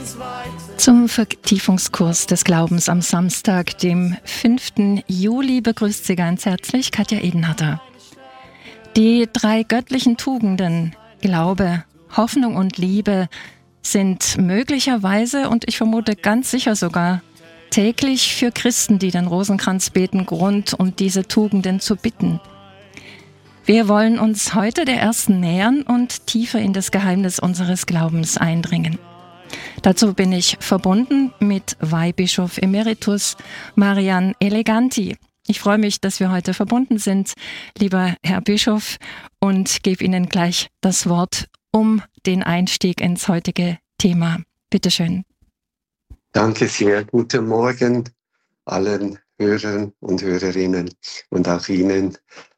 Zum Vertiefungskurs des Glaubens am Samstag, dem 5. Juli, begrüßt Sie ganz herzlich Katja Edenharter. Die 3 göttlichen Tugenden, Glaube, Hoffnung und Liebe, sind möglicherweise und ich vermute ganz sicher sogar täglich für Christen, die den Rosenkranz beten, Grund, um diese Tugenden zu bitten. Wir wollen uns heute der ersten nähern und tiefer in das Geheimnis unseres Glaubens eindringen. Dazu bin ich verbunden mit Weihbischof Emeritus Marian Eleganti. Ich freue mich, dass wir heute verbunden sind, lieber Herr Bischof, und gebe Ihnen gleich das Wort um den Einstieg ins heutige Thema. Bitte schön. Danke sehr. Guten Morgen allen Hörern und Hörerinnen und auch Ihnen.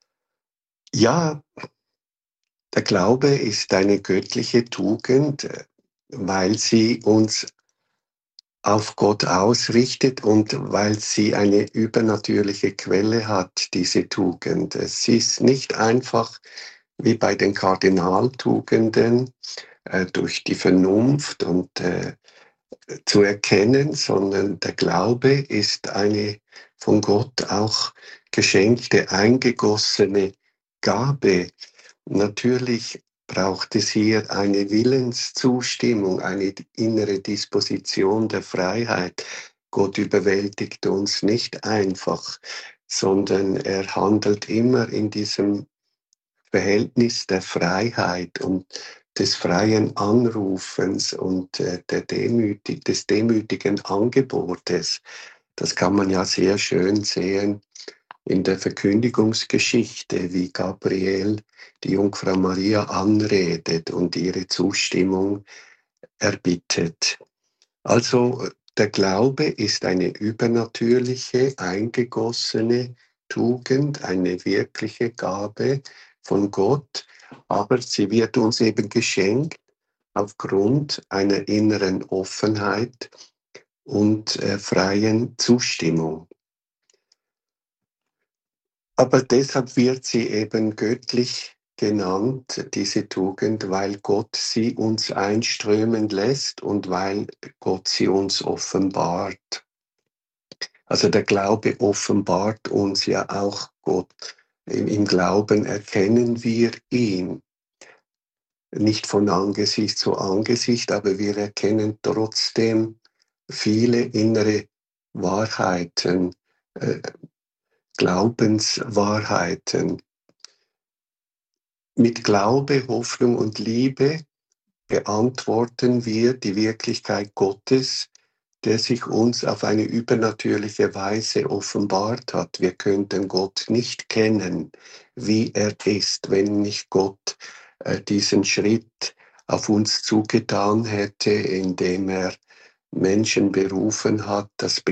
Ja, der Glaube ist eine göttliche Tugend, weil sie uns auf Gott ausrichtet und weil sie eine übernatürliche Quelle hat, diese Tugend. Es ist nicht einfach wie bei den Kardinaltugenden durch die Vernunft und zu erkennen, sondern der Glaube ist eine von Gott auch geschenkte, eingegossene Gabe. Natürlich braucht es hier eine Willenszustimmung, eine innere Disposition der Freiheit. Gott überwältigt uns nicht einfach, sondern er handelt immer in diesem Verhältnis der Freiheit und des freien Anrufens und des demütigen Angebotes. Das kann man ja sehr schön sehen in der Verkündigungsgeschichte, wie Gabriel die Jungfrau Maria anredet und ihre Zustimmung erbittet. Also der Glaube ist eine übernatürliche, eingegossene Tugend, eine wirkliche Gabe von Gott, aber sie wird uns eben geschenkt aufgrund einer inneren Offenheit und freien Zustimmung. Aber deshalb wird sie eben göttlich genannt, diese Tugend, weil Gott sie uns einströmen lässt und weil Gott sie uns offenbart. Also der Glaube offenbart uns ja auch Gott. Im Glauben erkennen wir ihn. Nicht von Angesicht zu Angesicht, aber wir erkennen trotzdem viele innere Wahrheiten, Glaubenswahrheiten. Mit Glaube, Hoffnung und Liebe beantworten wir die Wirklichkeit Gottes, der sich uns auf eine übernatürliche Weise offenbart hat. Wir könnten Gott nicht kennen, wie er ist, wenn nicht Gott diesen Schritt auf uns zugetan hätte, indem er Menschen berufen hat, das